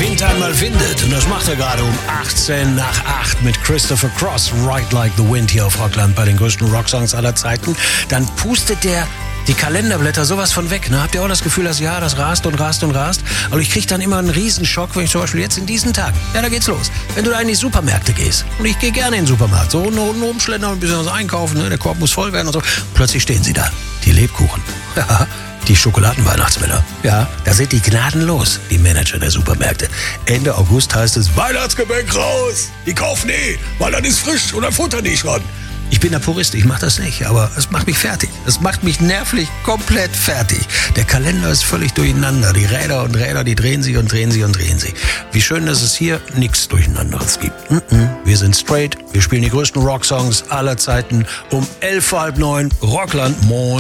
Wind einmal windet. Und das macht er gerade um 18 nach 8 mit Christopher Cross. Ride Like the Wind hier auf Rockland bei den größten Rocksongs aller Zeiten. Dann pustet der die Kalenderblätter sowas von weg. Ne? Habt ihr auch das Gefühl, das rast und rast und rast? Aber ich kriege dann immer einen Riesenschock, wenn ich zum Beispiel jetzt in diesen Tagen, ja, da geht's los. Wenn du da in die Supermärkte gehst, und ich gehe gerne in den Supermarkt, so unten rumschlendern, ein bisschen was einkaufen, ne? Der Korb muss voll werden und so. Plötzlich stehen sie da, die Lebkuchen. Ja, die Schokoladenweihnachtsmänner. Ja, da sind die gnadenlos, die Manager der Supermärkte. Ende August heißt es, Weihnachtsgebäck raus! Die kaufen weil das ist frisch und das Futter nicht ran. Ich bin der Purist, ich mache das nicht, aber es macht mich fertig. Es macht mich nervlich komplett fertig. Der Kalender ist völlig durcheinander. Die Räder und Räder, die drehen sich und drehen sich und drehen sich. Wie schön, dass es hier nichts Durcheinanderes gibt. Wir sind straight, wir spielen die größten Rocksongs aller Zeiten um 8:30 Rockland. Moin.